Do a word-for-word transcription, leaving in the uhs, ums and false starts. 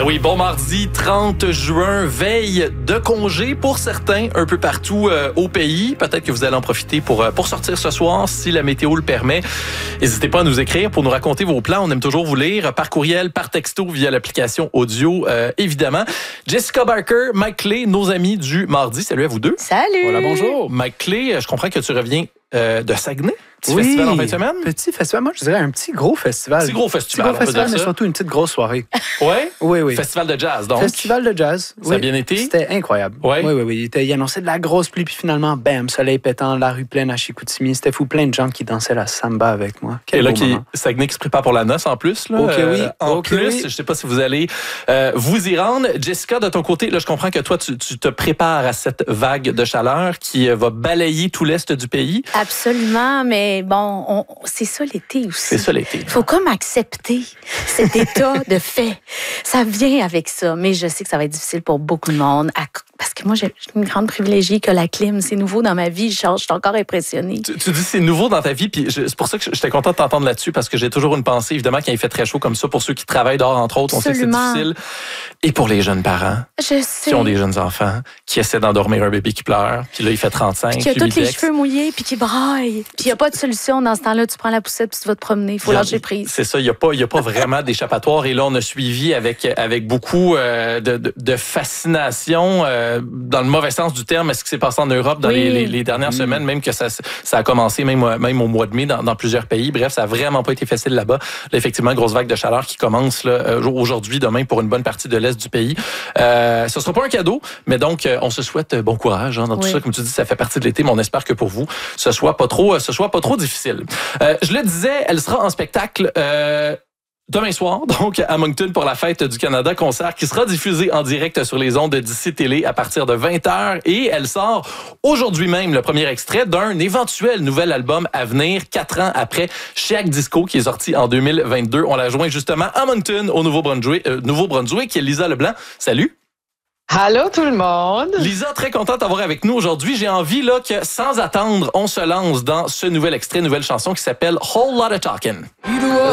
oui, bon mardi trente juin, veille de congé pour certains un peu partout euh, au pays. Peut-être que vous allez en profiter pour, euh, pour sortir ce soir si la météo le permet. N'hésitez pas à nous écrire pour nous raconter vos plans. On aime toujours vous lire par courriel, par texto, via l'application audio, euh, évidemment. Jessica Barker, Mike Clay, nos amis du mardi. Salut à vous deux. Salut. Voilà, bonjour. Mike Clay, je comprends que tu reviens euh, de Saguenay. Petit oui, festival en fin de semaine? Petit festival. Moi, je dirais un petit gros festival. Petit gros festival, Petit gros festival, mais surtout une petite grosse soirée. Ouais? Oui, oui. Festival de jazz, donc. Festival de jazz. Ça oui. a bien été? C'était incroyable. Ouais. Oui, oui, oui. Il, était, il annonçait de la grosse pluie, puis finalement, bam, soleil pétant, la rue pleine à Chicoutimi. C'était fou, plein de gens qui dansaient la samba avec moi. Quel Et là, beau qui, moment. Saguenay qui se prépare pour la noce en plus. Là. Ok, oui. Euh, en Ok, plus, oui. je sais pas si vous allez euh, vous y rendre. Jessica, de ton côté, là, je comprends que toi, tu, tu te prépares à cette vague de chaleur qui euh, va balayer tout l'est du pays. Absolument, mais bon, on, c'est ça l'été aussi. C'est ça l'été. Il faut comme accepter cet état de fait. Ça vient avec ça, mais je sais que ça va être difficile pour beaucoup de monde. À, parce que moi, j'ai une grande privilégiée que la clim. C'est nouveau dans ma vie. Je change, je suis encore impressionnée. Tu, tu dis c'est nouveau dans ta vie, puis je, c'est pour ça que j'étais contente de t'entendre là-dessus, parce que j'ai toujours une pensée, évidemment, quand il fait très chaud comme ça, pour ceux qui travaillent dehors, entre autres, Absolument. On sait que c'est difficile. Et pour les jeunes parents je sais. qui ont des jeunes enfants, qui essaient d'endormir un bébé qui pleure, puis là, il fait trente-cinq, puis qui a tous les humidex. cheveux mouillés, puis qui braille. Puis il n'y a pas de solution dans ce temps-là. Tu prends la poussette, puis tu vas te promener. Il faut lâcher prise. C'est ça, il n'y a pas, il y a pas vraiment d'échappatoire. Et là, on a suivi avec, avec beaucoup euh, de, de, de fascination, euh, dans le mauvais sens du terme, ce qui s'est passé en Europe dans oui. les, les, les dernières mmh. semaines, même que ça, ça a commencé même, même au mois de mai dans, dans plusieurs pays. Bref, ça n'a vraiment pas été facile là-bas. Là, effectivement, grosse vague de chaleur qui commence là, aujourd'hui, demain, pour une bonne partie de l'Est du pays. Euh, ce ne sera pas un cadeau, mais donc, on se souhaite bon courage hein, dans tout oui. ça. Comme tu dis, ça fait partie de l'été, mais on espère que pour vous, ce soit pas trop, ce soit pas trop difficile. Euh, je le disais, elle sera en spectacle euh, demain soir, donc à Moncton pour la Fête du Canada, concert qui sera diffusé en direct sur les ondes d'Ici Télé à partir de vingt heures. Et elle sort aujourd'hui même le premier extrait d'un éventuel nouvel album à venir, quatre ans après Chiac Disco, qui est sorti en deux mille vingt-deux. On l'a joint justement à Moncton, au Nouveau-Brunswick, euh, Nouveau-Brunswick, qui est Lisa Leblanc. Salut! Allô tout le monde! Lisa, très contente d'avoir avec nous aujourd'hui. J'ai envie là que, sans attendre, on se lance dans ce nouvel extrait, nouvelle chanson qui s'appelle Whole Lotta Talkin'.